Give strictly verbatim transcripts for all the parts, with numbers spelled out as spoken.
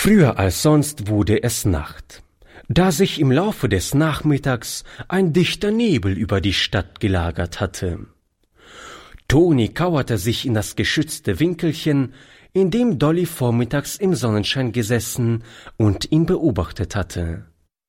Früher als sonst wurde es Nacht. Da sich im Laufe des Nachmittags ein dichter Nebel über die Stadt gelagert hatte. Toni kauerte sich in das geschützte Winkelchen, in dem Dolly vormittags im Sonnenschein gesessen und ihn beobachtet hatte.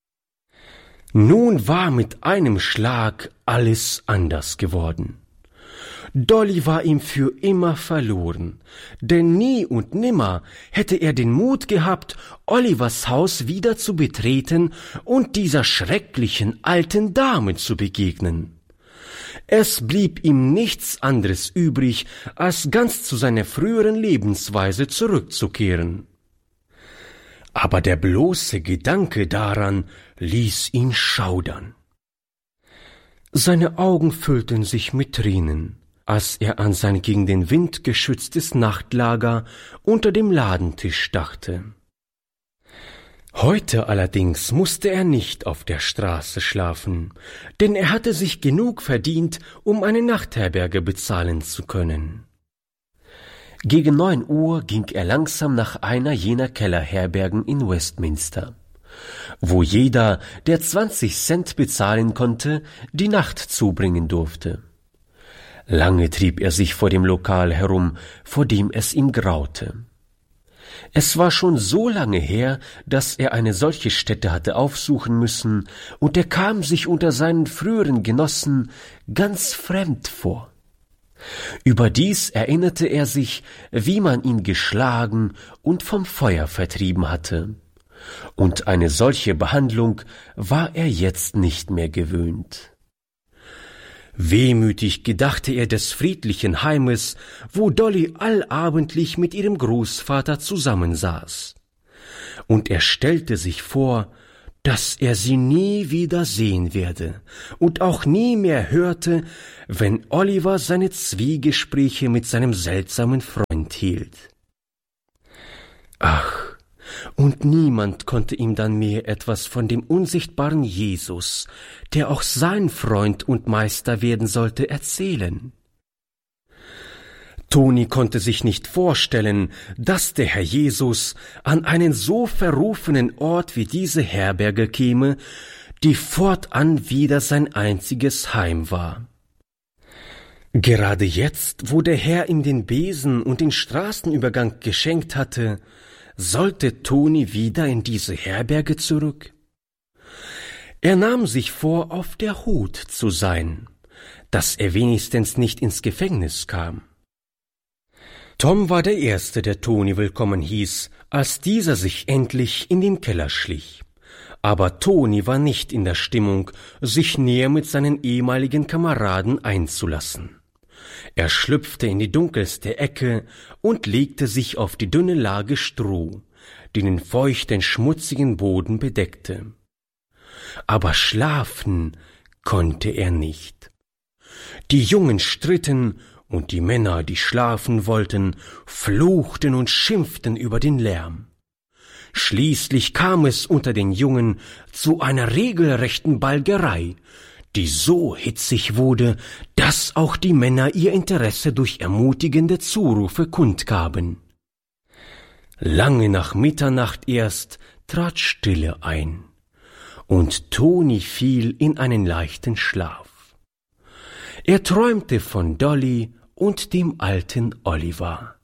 Nun war mit einem Schlag alles anders geworden. Dolly war ihm für immer verloren, denn nie und nimmer hätte er den Mut gehabt, Olivers Haus wieder zu betreten und dieser schrecklichen alten Dame zu begegnen. Es blieb ihm nichts anderes übrig, als ganz zu seiner früheren Lebensweise zurückzukehren. Aber der bloße Gedanke daran ließ ihn schaudern. Seine Augen füllten sich mit Tränen, als er an sein gegen den Wind geschütztes Nachtlager unter dem Ladentisch dachte. Heute allerdings musste er nicht auf der Straße schlafen, denn er hatte sich genug verdient, um eine Nachtherberge bezahlen zu können. Gegen neun Uhr ging er langsam nach einer jener Kellerherbergen in Westminster, wo jeder, der zwanzig Cent bezahlen konnte, die Nacht zubringen durfte. Lange trieb er sich vor dem Lokal herum, vor dem es ihm graute. Es war schon so lange her, dass er eine solche Stätte hatte aufsuchen müssen, und er kam sich unter seinen früheren Genossen ganz fremd vor. Überdies erinnerte er sich, wie man ihn geschlagen und vom Feuer vertrieben hatte, und eine solche Behandlung war er jetzt nicht mehr gewöhnt. Wehmütig gedachte er des friedlichen Heimes, wo Dolly allabendlich mit ihrem Großvater zusammensaß. Und er stellte sich vor, dass er sie nie wieder sehen werde und auch nie mehr hörte, wenn Oliver seine Zwiegespräche mit seinem seltsamen Freund hielt. Ach, und niemand konnte ihm dann mehr etwas von dem unsichtbaren Jesus, der auch sein Freund und Meister werden sollte, erzählen. Toni konnte sich nicht vorstellen, dass der Herr Jesus an einen so verrufenen Ort wie diese Herberge käme, die fortan wieder sein einziges Heim war. Gerade jetzt, wo der Herr ihm den Besen und den Straßenübergang geschenkt hatte, sollte Toni wieder in diese Herberge zurück? Er nahm sich vor, auf der Hut zu sein, dass er wenigstens nicht ins Gefängnis kam. Tom war der Erste, der Toni willkommen hieß, als dieser sich endlich in den Keller schlich. Aber Toni war nicht in der Stimmung, sich näher mit seinen ehemaligen Kameraden einzulassen. Er schlüpfte in die dunkelste Ecke und legte sich auf die dünne Lage Stroh, die den feuchten, schmutzigen Boden bedeckte. Aber schlafen konnte er nicht. Die Jungen stritten, und die Männer, die schlafen wollten, fluchten und schimpften über den Lärm. Schließlich kam es unter den Jungen zu einer regelrechten Balgerei, die so hitzig wurde, dass auch die Männer ihr Interesse durch ermutigende Zurufe kundgaben. Lange nach Mitternacht erst trat Stille ein, und Toni fiel in einen leichten Schlaf. Er träumte von Dolly und dem alten Oliver.